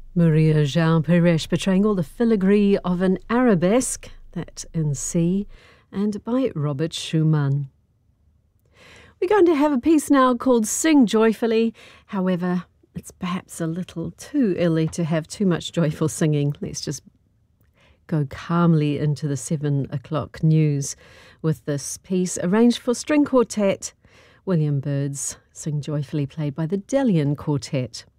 Maria Jean Peresh portraying all the filigree of an arabesque, that in C, and by Robert Schumann. We're going to have a piece now called Sing Joyfully. However, it's perhaps a little too early to have too much joyful singing. Let's just go calmly into the 7 o'clock news with this piece arranged for string quartet. William Byrd's Sing Joyfully, played by the Delian Quartet.